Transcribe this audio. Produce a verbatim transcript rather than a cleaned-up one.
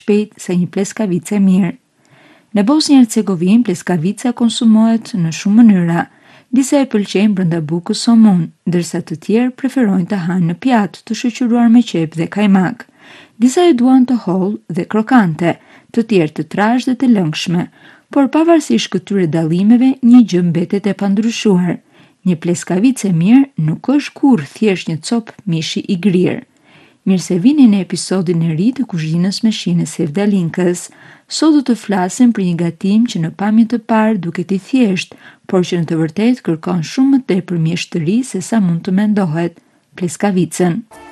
shpejt se një pleskavice mirë. Në Bosnjë e Hercegovinë, pleskavica konsumohet në shumë mënyra. Disa e pëlqejnë brenda bukës somun, ndërsa të tjerë preferojnë ta hanë në pjatë të shoqëruar me qepë dhe kajmak. Disa e duan të hollë dhe krokante, të tjerë të trashë dhe të lëngshme, por pavarësisht këtyre dallimeve, një gjë mbetet e pandryshuar. Një pleskavice mirë nuk është kurrë thjesht një copë mishi i grirë. Mirë se vini në episodin e ri të kuzhinës me shine Sevdalinkës. Sot do të flasim për një gatim që në pamje të parë duket i thjesht, por që në të vërtetë kërkon shumë më tepër mjeshtri se sa mund të mendohet, pleskavicën.